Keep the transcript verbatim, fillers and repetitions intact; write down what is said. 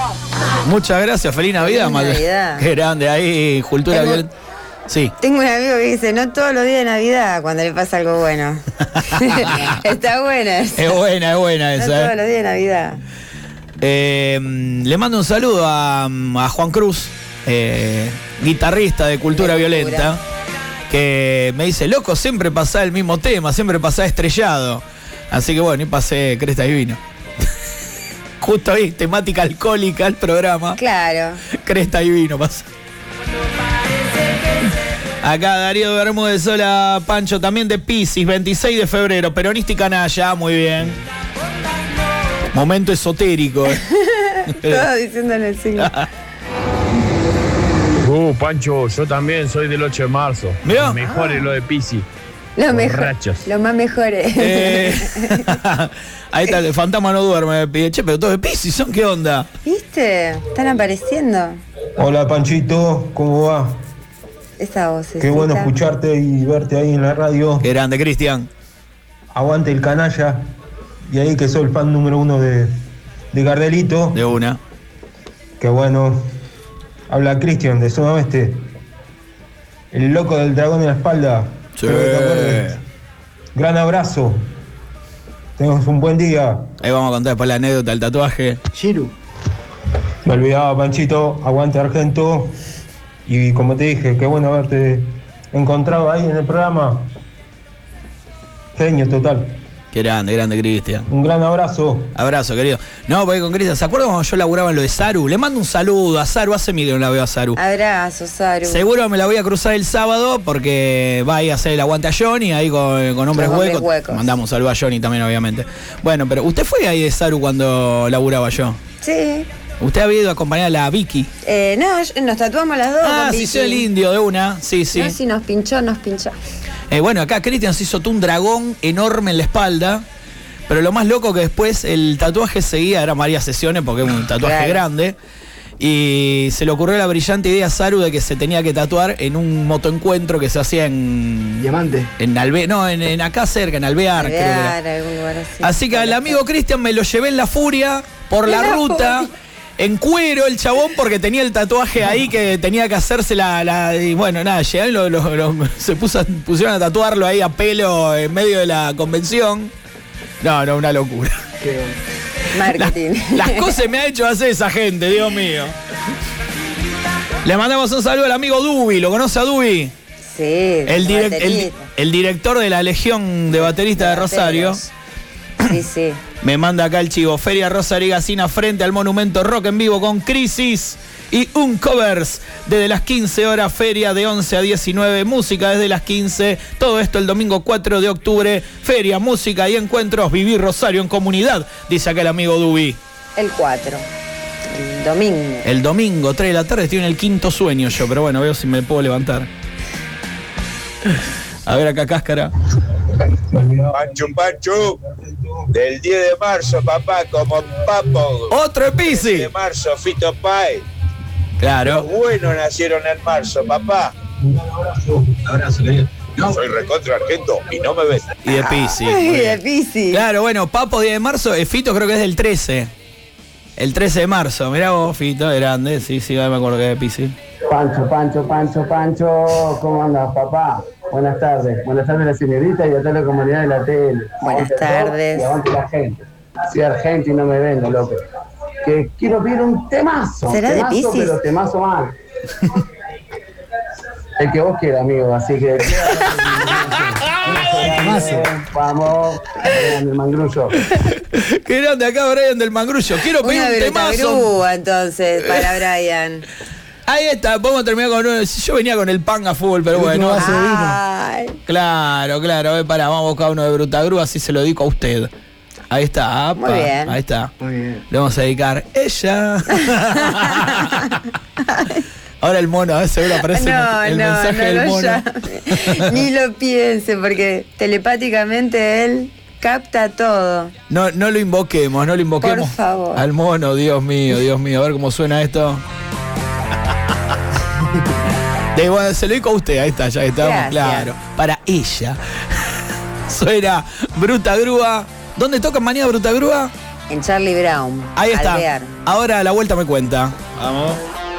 Muchas gracias, feliz Navidad, Feliz Navidad. Qué grande, ahí, cultura Tengo- violenta. Sí. Tengo un amigo que dice, no todos los días de Navidad cuando le pasa algo bueno. Está buena esa. Es buena, es buena No esa. todos eh. los días de Navidad. Eh, le mando un saludo a, a Juan Cruz, eh, guitarrista de Cultura De Cultura. Violenta, que me dice, loco, siempre pasá el mismo tema, siempre pasá Estrellado. Así que bueno, y pasé Cresta y Vino. Justo ahí, temática alcohólica el programa. Claro. Cresta y Vino pasa. Acá Darío Bermúdez, hola Pancho, también de Piscis, veintiséis de febrero, peronista y canalla, muy bien. Momento esotérico. eh. Todo diciéndole el signo. Uh, Pancho, yo también soy del ocho de marzo. Mirá. Lo mejor es lo de Pisi. Lo mejor. Borrachos. Lo más mejores. Eh, ahí está, el fantasma no duerme, me pide, che, pero todos de Piscis, ¿son qué onda? ¿Viste? Están apareciendo. Hola Panchito, ¿cómo va? Esa voz. Qué bueno escucharte y verte ahí en la radio. Qué grande, Cristian. Aguante el canalla. Y ahí que soy el fan número uno de, de Gardelito. De una. Qué bueno. Habla Cristian de Sudameste. El loco del dragón en la espalda. Sí. Espero que te acuerdes. Gran abrazo. Tengas un buen día. Ahí vamos a contar después la anécdota del tatuaje. Chiru. Me olvidaba, Panchito. Aguante Argento. Y como te dije, qué bueno haberte encontrado ahí en el programa. Genio total. Qué grande, grande, Cristian. Un gran abrazo. Abrazo, querido. No, porque con Cristian, ¿se acuerdan cuando yo laburaba en lo de Saru? Le mando un saludo a Saru, hace mil que no la veo a Saru. Abrazo, Saru. Seguro me la voy a cruzar el sábado porque va a ir a hacer el aguante a Johnny ahí con, con hombres Con Hombres huecos. Huecos. Mandamos un saludo a Johnny también, obviamente. Bueno, pero usted fue ahí de Saru cuando laburaba yo. Sí. Usted había ido a acompañar a la Vicky. Eh, no, yo- nos tatuamos las dos. Ah, con sí, Vicky. soy el indio de una. Sí, sí. No, si nos pinchó, nos pinchó. Eh, bueno, acá Cristian se hizo todo un dragón enorme en la espalda. Pero lo más loco que después el tatuaje seguía, era varias sesiones porque es un tatuaje Claro. grande. Y se le ocurrió la brillante idea a Saru de que se tenía que tatuar en un motoencuentro que se hacía en. Diamante. En Alvear, no, en, en acá cerca, en Alvear, creo que era. Alvear, algún lugar así. Así que al amigo Cristian me lo llevé en la furia por la En la ruta. furia. En cuero el chabón porque tenía el tatuaje ahí que tenía que hacerse la. la- y bueno, nada, llegaron y lo- lo- lo- se puso, pusieron a tatuarlo ahí a pelo en medio de la convención. No, no, una locura. Marketing. Las cosas me ha hecho hacer esa gente, Dios mío. Le mandamos un saludo al amigo Dubi, ¿lo conoce a Dubi? Sí, El, direc- el, baterista. el director de la Legión de Bateristas de Rosario. Sí, sí. Me manda acá el chivo. Feria Rosario Gacina frente al Monumento Rock en vivo con Crisis y un covers desde las quince horas. Feria de once a diecinueve. Música desde las quince. Todo esto el domingo cuatro de octubre. Feria, música y encuentros. Vivir Rosario en comunidad, dice acá el amigo Dubi. El cuatro. El domingo. El domingo, tres de la tarde, estoy en el quinto sueño yo, pero bueno, veo si me puedo levantar. A ver acá, Cáscara. Pancho, Pancho, del diez de marzo, papá, como papo. Otro Episi. De marzo, Fito Páez. Claro. Los buenos nacieron en marzo, papá. Abrazo, querido. Soy recontra argento y no me ves. Y de Pisi. Ay, de Pisi. Claro, bueno, Papo diez de marzo, eh, Fito creo que es del trece. El trece de marzo, mirá vos, Fito, es grande, sí, sí, me acuerdo que es de Pisi. Pancho, Pancho, Pancho, Pancho, ¿cómo andas, papá? Buenas tardes. Buenas tardes, la señorita y a toda la comunidad de la tele. Buenas Aguante el rock tardes. Y aguante la gente. Soy argento y no me vendo, loco. Que quiero pedir un temazo. ¿Será de temazo, Piscis? pero temazo mal. El que vos quieras, amigo, así que... Temazo. Vamos, en el mangrullo. Qué grande acá, Brian del Mangrullo. Quiero pedir Una un temazo. grúa, entonces, para Brian. Ahí está, podemos terminar con uno. Yo venía con el pan a fútbol, pero bueno. vaso de vino. Ay, Claro, claro, a ver, pará, vamos a buscar uno de Brutagrú, así se lo dedico a usted. Ahí está, apa, Muy bien. ahí está. Muy bien. Le vamos a dedicar ella. Ahora el mono, a ver, seguro aparece no, el no, mensaje no del lo mono. llame. Ni lo piense, porque telepáticamente él capta todo. No, no lo invoquemos, no lo invoquemos. Por favor. Al mono, Dios mío, Dios mío. A ver cómo suena esto. De, bueno, se lo dedico a usted, ahí está, ya estamos, Gracias. claro. Para ella. Suena Bruta Grúa. ¿Dónde tocan mañana Bruta Grúa? en Charlie Brown. Ahí está. Alvear. Ahora a la vuelta me cuenta. Vamos.